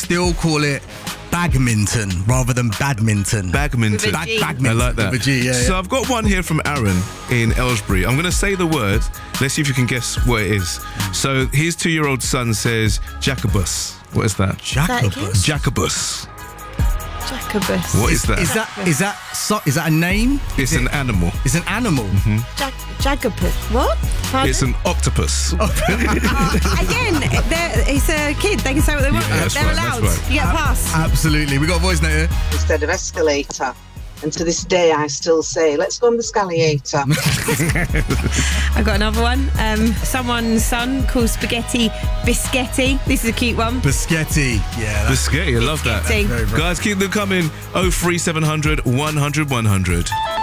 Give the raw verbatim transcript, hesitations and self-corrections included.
still call it bagminton rather than badminton. Bagminton. Bag, I bagminton. like that. With a G, yeah, so yeah. I've got one here from Aaron in Aylesbury. I'm going to say the word. Let's see if you can guess what it is. So his two-year-old son says Jacobus. What is that? Jacobus. Jacobus. Jacobus. What is that? Is that is that so, is that a name? It's an animal. It's an animal. Mm-hmm. Jag- Jacobus. What? Pardon? It's an octopus. Uh, again, they're- it's a kid. They can say what they want. Yeah, that's they're right, allowed. that's right. You get a pass. Absolutely. We got a voice note here. Instead of escalator. And to this day, I still say, let's go on the scalliator. I've got another one. Um, someone's son calls spaghetti biscotti. This is a cute one. Biscotti. Yeah. That's Biscotti, I love that. Biscotti. very, very Guys, keep them coming. oh three seven hundred, one hundred, one hundred.